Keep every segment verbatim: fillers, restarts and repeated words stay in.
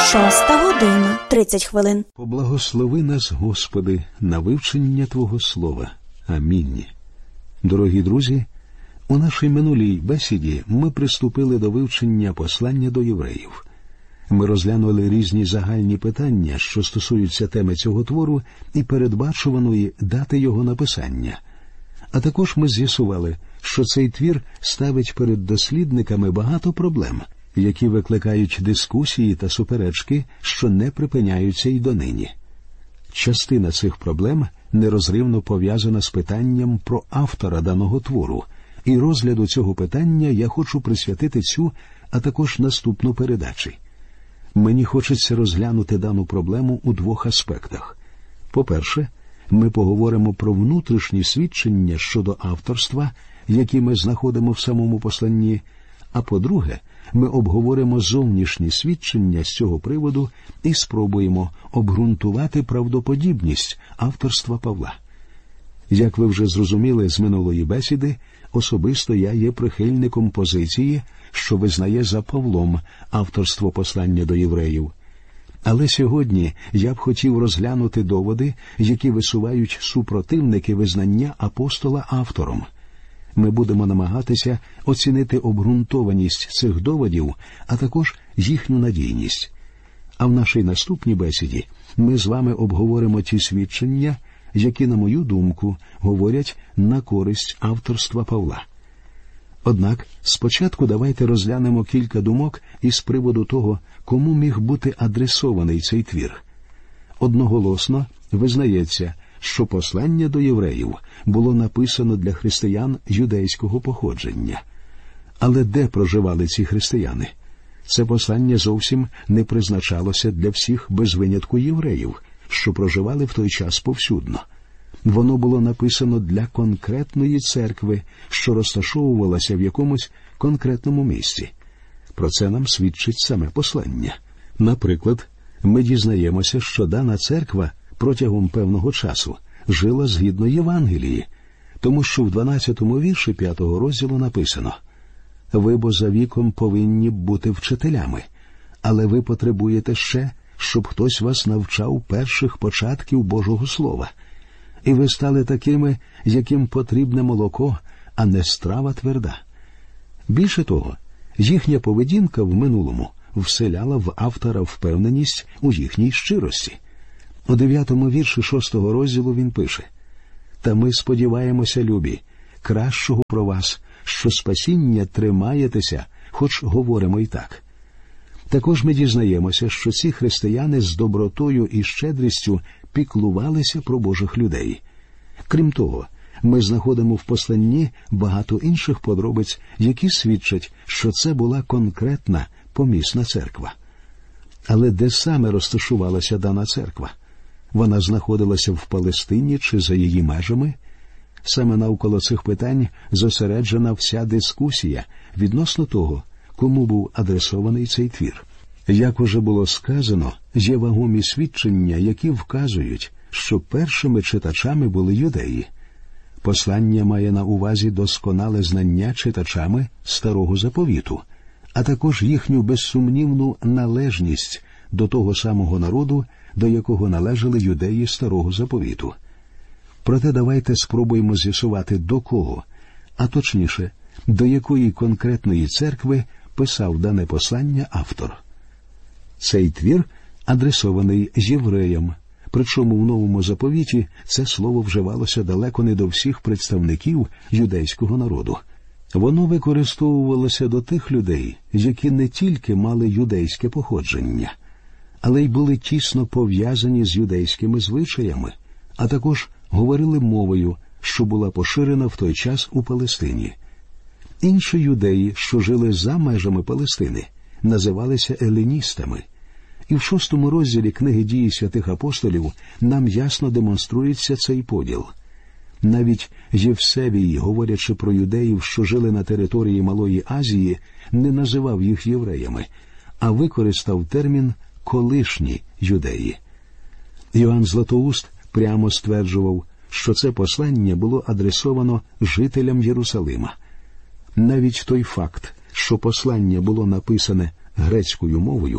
Шоста година, тридцять хвилин. Поблагослови нас, Господи, на вивчення Твого Слова. Амінь. Дорогі друзі, у нашій минулій бесіді ми приступили до вивчення послання до євреїв. Ми розглянули різні загальні питання, що стосуються теми цього твору і передбачуваної дати його написання. А також ми з'ясували, що цей твір ставить перед дослідниками багато проблем, які викликають дискусії та суперечки, що не припиняються й донині. Частина цих проблем нерозривно пов'язана з питанням про автора даного твору, і розгляду цього питання я хочу присвятити цю, а також наступну передачі. Мені хочеться розглянути дану проблему у двох аспектах. По-перше, ми поговоримо про внутрішні свідчення щодо авторства, які ми знаходимо в самому посланні, а по-друге, ми обговоримо зовнішні свідчення з цього приводу і спробуємо обґрунтувати правдоподібність авторства Павла. Як ви вже зрозуміли з минулої бесіди, особисто я є прихильником позиції, що визнає за Павлом авторство послання до євреїв. Але сьогодні я б хотів розглянути доводи, які висувають супротивники визнання апостола автором. Ми будемо намагатися оцінити обґрунтованість цих доводів, а також їхню надійність. А в нашій наступній бесіді ми з вами обговоримо ті свідчення, які, на мою думку, говорять на користь авторства Павла. Однак спочатку давайте розглянемо кілька думок із приводу того, кому міг бути адресований цей твір. Одноголосно визнається, що послання до євреїв було написано для християн юдейського походження. Але де проживали ці християни? Це послання зовсім не призначалося для всіх без винятку євреїв, що проживали в той час повсюдно. Воно було написано для конкретної церкви, що розташовувалася в якомусь конкретному місці. Про це нам свідчить саме послання. Наприклад, ми дізнаємося, що дана церква протягом певного часу жила згідно Євангелії, тому що в дванадцятому вірші п'ятого розділу написано: «Ви бо за віком повинні бути вчителями, але ви потребуєте ще, щоб хтось вас навчав перших початків Божого Слова. І ви стали такими, яким потрібне молоко, а не страва тверда». Більше того, їхня поведінка в минулому вселяла в автора впевненість у їхній щирості. У дев'ятому вірші шостого розділу він пише: «Та ми сподіваємося, любі, кращого про вас, що спасіння тримаєтеся, хоч говоримо і так». Також ми дізнаємося, що ці християни з добротою і щедрістю піклувалися про Божих людей. Крім того, ми знаходимо в посланні багато інших подробиць, які свідчать, що це була конкретна помісна церква. Але де саме розташувалася дана церква? Вона знаходилася в Палестині чи за її межами? Саме навколо цих питань зосереджена вся дискусія відносно того, кому був адресований цей твір. Як уже було сказано, є вагомі свідчення, які вказують, що першими читачами були юдеї. Послання має на увазі досконале знання читачами Старого Заповіту, а також їхню безсумнівну належність до того самого народу, до якого належали юдеї Старого Заповіту. Проте давайте спробуємо з'ясувати, до кого, а точніше, до якої конкретної церкви писав дане послання автор. Цей твір адресований євреям, причому в Новому Заповіті це слово вживалося далеко не до всіх представників юдейського народу. Воно використовувалося до тих людей, які не тільки мали юдейське походження, але й були тісно пов'язані з юдейськими звичаями, а також говорили мовою, що була поширена в той час у Палестині. Інші юдеї, що жили за межами Палестини, називалися еліністами. І в шостому розділі книги «Дії святих апостолів» нам ясно демонструється цей поділ. Навіть Євсевій, говорячи про юдеїв, що жили на території Малої Азії, не називав їх євреями, а використав термін «колишні юдеї». Йоанн Златоуст прямо стверджував, що це послання було адресовано жителям Єрусалима. Навіть той факт, що послання було написане грецькою мовою,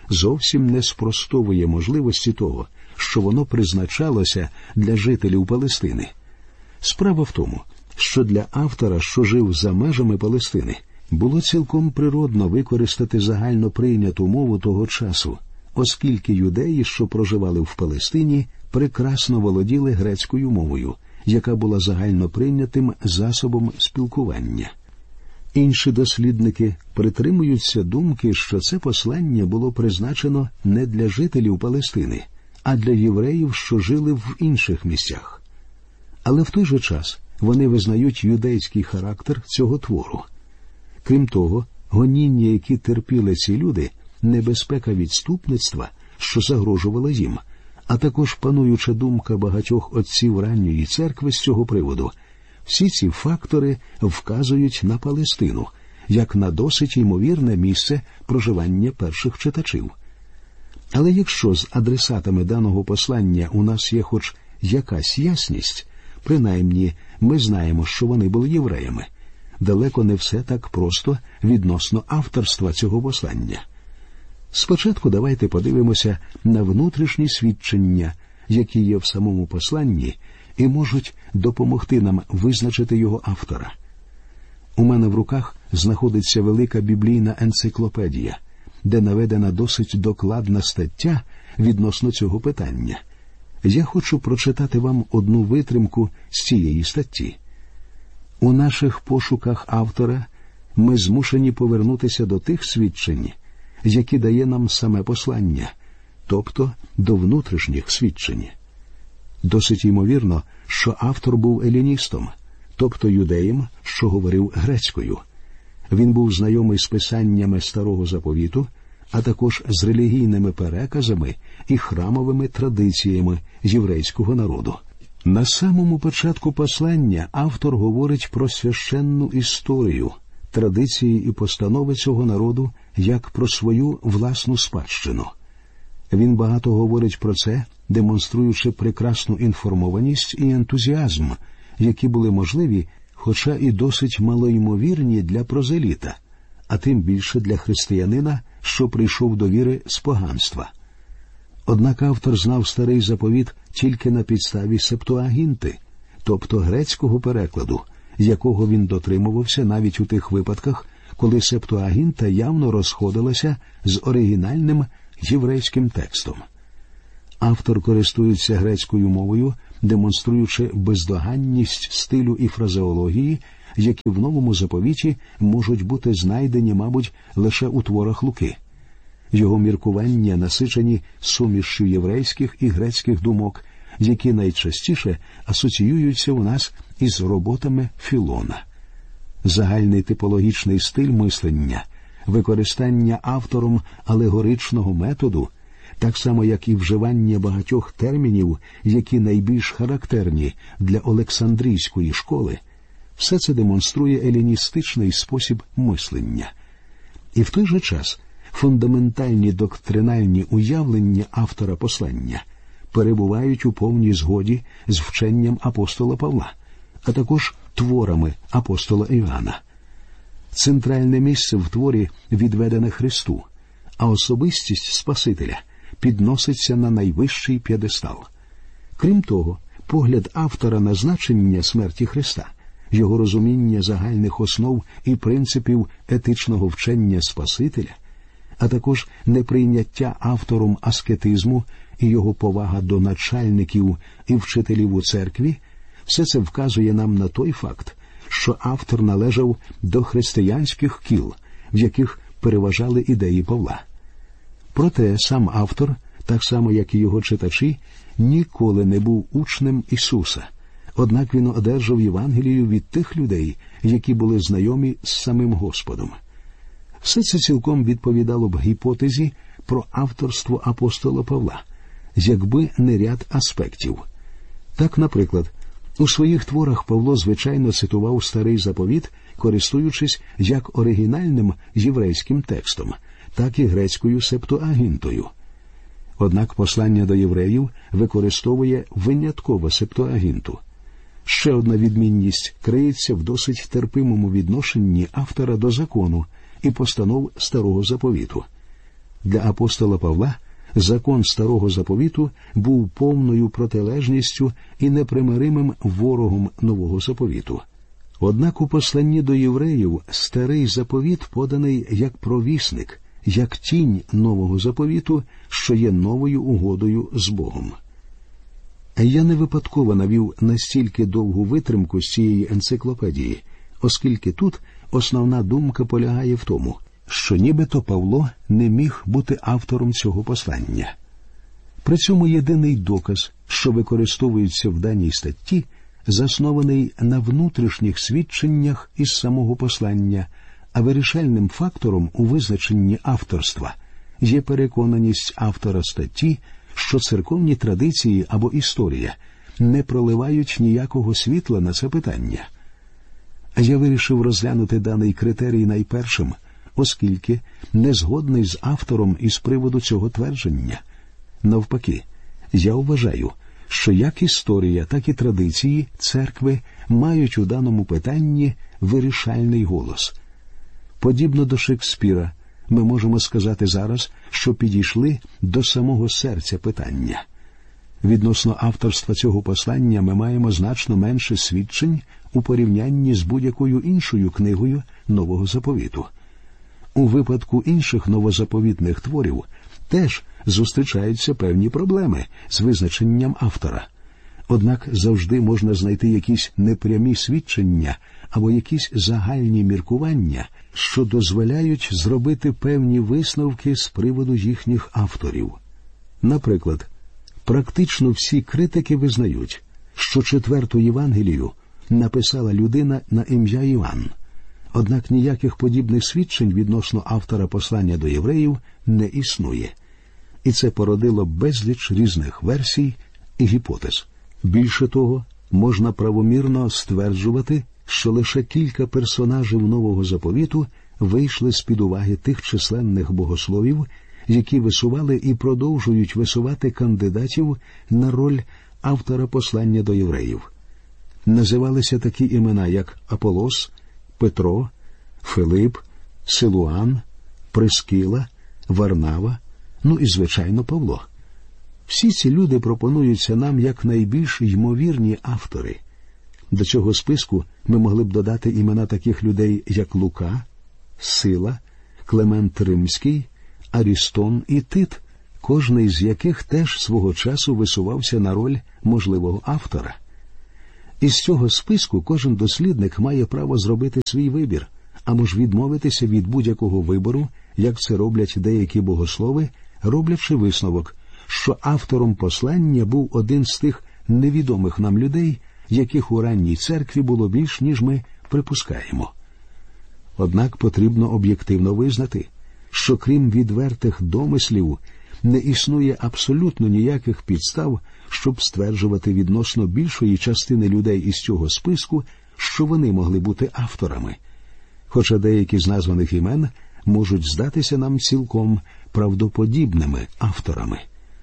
зовсім не спростовує можливості того, що воно призначалося для жителів Палестини. Справа в тому, що для автора, що жив за межами Палестини, було цілком природно використати загально прийняту мову того часу, оскільки юдеї, що проживали в Палестині, прекрасно володіли грецькою мовою, яка була загально прийнятим засобом спілкування. Інші дослідники притримуються думки, що це послання було призначено не для жителів Палестини, а для євреїв, що жили в інших місцях. Але в той же час вони визнають юдейський характер цього твору. Крім того, гоніння, які терпіли ці люди, небезпека відступництва, що загрожувала їм, а також пануюча думка багатьох отців ранньої церкви з цього приводу, всі ці фактори вказують на Палестину, як на досить ймовірне місце проживання перших читачів. Але якщо з адресатами даного послання у нас є хоч якась ясність, принаймні ми знаємо, що вони були євреями, далеко не все так просто відносно авторства цього послання. Спочатку давайте подивимося на внутрішні свідчення, які є в самому посланні, і можуть допомогти нам визначити його автора. У мене в руках знаходиться велика біблійна енциклопедія, де наведена досить докладна стаття відносно цього питання. Я хочу прочитати вам одну витримку з цієї статті. У наших пошуках автора ми змушені повернутися до тих свідчень, які дає нам саме послання, тобто до внутрішніх свідчень. Досить ймовірно, що автор був еліністом, тобто юдеєм, що говорив грецькою. Він був знайомий з писаннями Старого Заповіту, а також з релігійними переказами і храмовими традиціями єврейського народу. На самому початку послання автор говорить про священну історію, традиції і постанови цього народу як про свою власну спадщину. Він багато говорить про це, демонструючи прекрасну інформованість і ентузіазм, які були можливі, хоча і досить малоймовірні для прозеліта, а тим більше для християнина, що прийшов до віри з поганства. Однак автор знав Старий Заповіт тільки на підставі Септуагінти, тобто грецького перекладу, якого він дотримувався навіть у тих випадках, коли Септуагінта явно розходилася з оригінальним єврейським текстом. Автор користується грецькою мовою, демонструючи бездоганність стилю і фразеології, які в Новому Заповіті можуть бути знайдені, мабуть, лише у творах Луки. Його міркування насичені сумішшю єврейських і грецьких думок, які найчастіше асоціюються у нас із роботами Філона. Загальний типологічний стиль мислення, використання автором алегоричного методу, так само як і вживання багатьох термінів, які найбільш характерні для Олександрійської школи, все це демонструє еліністичний спосіб мислення. І в той же час фундаментальні доктринальні уявлення автора послання перебувають у повній згоді з вченням апостола Павла, а також творами апостола Іоанна. Центральне місце в творі відведене Христу, а особистість Спасителя підноситься на найвищий п'єдестал. Крім того, погляд автора на значення смерті Христа, його розуміння загальних основ і принципів етичного вчення Спасителя, а також неприйняття автором аскетизму і його повага до начальників і вчителів у церкві, все це вказує нам на той факт, що автор належав до християнських кіл, в яких переважали ідеї Павла. Проте сам автор, так само як і його читачі, ніколи не був учнем Ісуса, однак він одержав Євангелію від тих людей, які були знайомі з самим Господом. Все це цілком відповідало б гіпотезі про авторство апостола Павла, якби не ряд аспектів. Так, наприклад, у своїх творах Павло, звичайно, цитував Старий Заповіт, користуючись як оригінальним єврейським текстом, так і грецькою Септуагінтою. Однак послання до євреїв використовує винятково Септуагінту. Ще одна відмінність криється в досить терпимому відношенні автора до закону і постанов Старого Заповіту. Для апостола Павла закон Старого Заповіту був повною протилежністю і непримиримим ворогом Нового Заповіту. Однак у посланні до євреїв Старий Заповіт поданий як провісник, як тінь Нового Заповіту, що є новою угодою з Богом. Я не випадково навів настільки довгу витримку з цієї енциклопедії, оскільки тут основна думка полягає в тому, що нібито Павло не міг бути автором цього послання. При цьому єдиний доказ, що використовується в даній статті, заснований на внутрішніх свідченнях із самого послання, а вирішальним фактором у визначенні авторства є переконаність автора статті, що церковні традиції або історія не проливають ніякого світла на це питання. Я вирішив розглянути даний критерій найпершим, оскільки не згодний з автором із приводу цього твердження. Навпаки, я вважаю, що як історія, так і традиції церкви мають у даному питанні вирішальний голос. Подібно до Шекспіра, ми можемо сказати зараз, що підійшли до самого серця питання. Відносно авторства цього послання ми маємо значно менше свідчень у порівнянні з будь-якою іншою книгою Нового Заповіту. У випадку інших новозаповітних творів теж зустрічаються певні проблеми з визначенням автора. Однак завжди можна знайти якісь непрямі свідчення або якісь загальні міркування, що дозволяють зробити певні висновки з приводу їхніх авторів. Наприклад, практично всі критики визнають, що четверту Євангелію написала людина на ім'я Іван. Однак ніяких подібних свідчень відносно автора послання до євреїв не існує. І це породило безліч різних версій і гіпотез. Більше того, можна правомірно стверджувати, що лише кілька персонажів Нового Заповіту вийшли з-під уваги тих численних богословів, які висували і продовжують висувати кандидатів на роль автора послання до євреїв. Називалися такі імена, як Аполос, Петро, Филип, Силуан, Прискила, Варнава, ну і, звичайно, Павло. Всі ці люди пропонуються нам як найбільш ймовірні автори. До цього списку ми могли б додати імена таких людей, як Лука, Сила, Клемент Римський, Арістон і Тит, кожний з яких теж свого часу висувався на роль можливого автора. Із цього списку кожен дослідник має право зробити свій вибір, або ж відмовитися від будь-якого вибору, як це роблять деякі богослови, роблячи висновок, що автором послання був один з тих невідомих нам людей, яких у ранній церкві було більш, ніж ми припускаємо. Однак потрібно об'єктивно визнати, що крім відвертих домислів, не існує абсолютно ніяких підстав, щоб стверджувати відносно більшої частини людей із цього списку, що вони могли бути авторами. Хоча деякі з названих імен можуть здатися нам цілком правдоподібними авторами.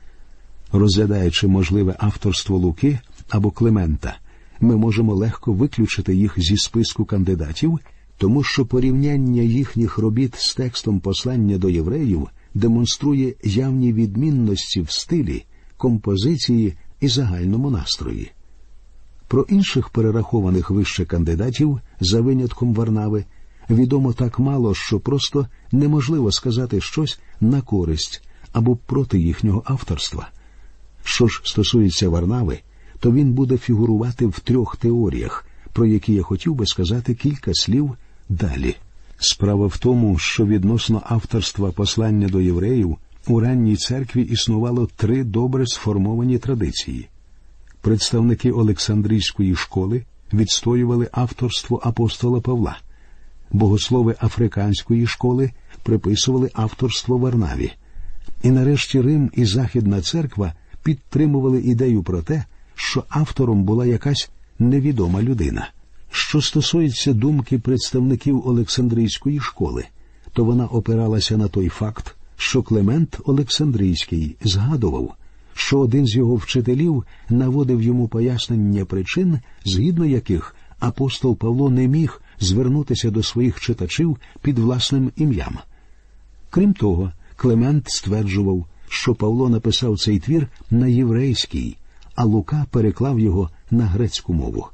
Розглядаючи можливе авторство Луки або Климента, ми можемо легко виключити їх зі списку кандидатів, тому що порівняння їхніх робіт з текстом послання до євреїв демонструє явні відмінності в стилі, композиції і загальному настрої. Про інших перерахованих вище кандидатів, за винятком Варнави, відомо так мало, що просто неможливо сказати щось на користь або проти їхнього авторства. Що ж стосується Варнави, то він буде фігурувати в трьох теоріях, про які я хотів би сказати кілька слів далі. Справа в тому, що відносно авторства послання до євреїв у ранній церкві існувало три добре сформовані традиції. Представники Олександрійської школи відстоювали авторство апостола Павла. Богослови Африканської школи приписували авторство Варнаві. І нарешті Рим і Західна церква підтримували ідею про те, що автором була якась невідома людина. Що стосується думки представників Олександрійської школи, то вона опиралася на той факт, що Климент Олександрійський згадував, що один з його вчителів наводив йому пояснення причин, згідно яких апостол Павло не міг звернутися до своїх читачів під власним ім'ям. Крім того, Климент стверджував, що Павло написав цей твір на єврейській, а Лука переклав його на грецьку мову.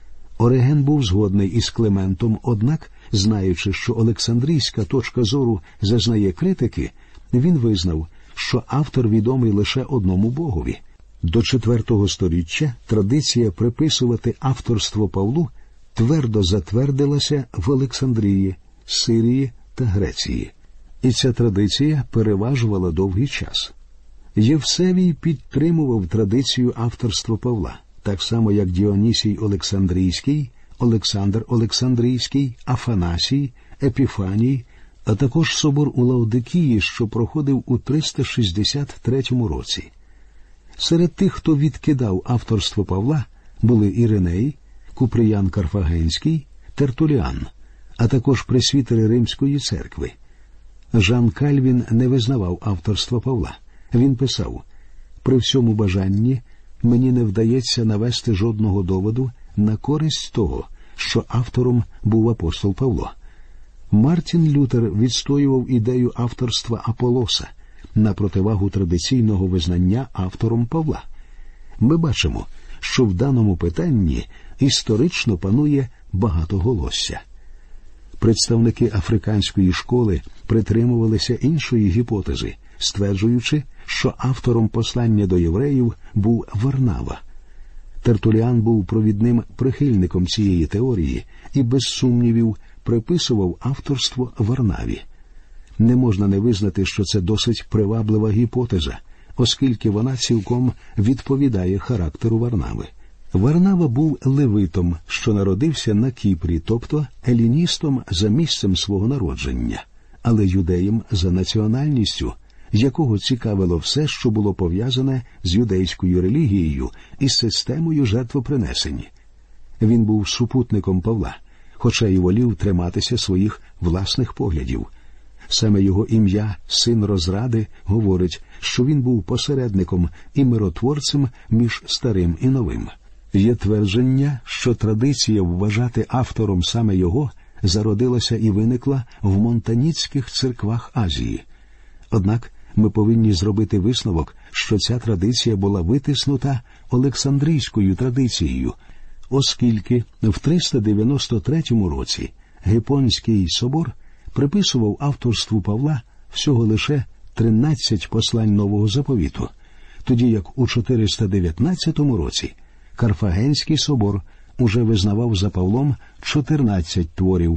Ореген був згодний із Климентом, однак, знаючи, що Олександрійська точка зору зазнає критики, він визнав, що автор відомий лише одному Богові. До четвертого сторіччя традиція приписувати авторство Павлу твердо затвердилася в Олександрії, Сирії та Греції. І ця традиція переважувала довгий час. Євсевій підтримував традицію авторства Павла, так само як Діонісій Олександрійський, Олександр Олександрійський, Афанасій, Епіфаній, а також собор у Лаодикії, що проходив у триста шістдесят третьому році. Серед тих, хто відкидав авторство Павла, були Іриней, Куприян Карфагенський, Тертуліан, а також пресвітери Римської церкви. Жан Кальвін не визнавав авторства Павла. Він писав: «При всьому бажанні мені не вдається навести жодного доводу на користь того, що автором був апостол Павло». Мартін Лютер відстоював ідею авторства Аполоса на противагу традиційного визнання автором Павла. Ми бачимо, що в даному питанні історично панує багатоголосся. Представники африканської школи притримувалися іншої гіпотези, стверджуючи, що автором послання до євреїв був Варнава. Тертуліан був провідним прихильником цієї теорії і, без сумнівів, приписував авторство Варнаві. Не можна не визнати, що це досить приваблива гіпотеза, оскільки вона цілком відповідає характеру Варнави. Варнава був левитом, що народився на Кіпрі, тобто еліністом за місцем свого народження, але юдеєм за національністю, якого цікавило все, що було пов'язане з юдейською релігією і системою жертвопринесень. Він був супутником Павла, хоча й волів триматися своїх власних поглядів. Саме його ім'я «Син розради» говорить, що він був посередником і миротворцем між старим і новим. Є твердження, що традиція вважати автором саме його зародилася і виникла в монтаніцьких церквах Азії. Однак ми повинні зробити висновок, що ця традиція була витиснута Олександрійською традицією, оскільки в триста дев'яносто третьому році Гипонський собор приписував авторству Павла всього лише тринадцять послань Нового Заповіту, тоді як у чотириста дев'ятнадцятому році Карфагенський собор уже визнавав за Павлом чотирнадцять творів